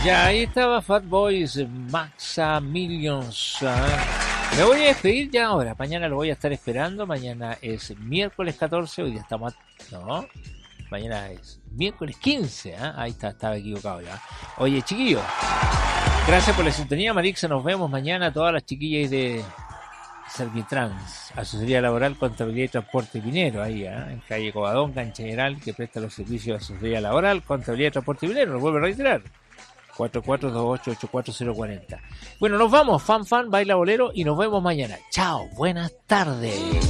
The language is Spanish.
Ya, ahí estaba Fat Boys, Maxa Millions. Me voy a despedir ya ahora. Mañana lo voy a estar esperando. Mañana es miércoles 14. Hoy día estamos... No, mañana es miércoles 15. Ahí está, estaba equivocado ya. Oye, chiquillos, gracias por la sintonía. Marixa, nos vemos mañana. Todas las chiquillas de Servitrans, Asesoría Laboral, Contabilidad y Transporte Minero, ahí en calle Covadonga, Cancha General, que presta los servicios de asesoría laboral, contabilidad y transporte minero. Lo vuelvo a reiterar: 4428-84040. Bueno, nos vamos. Fan, baila bolero y nos vemos mañana. Chao, buenas tardes.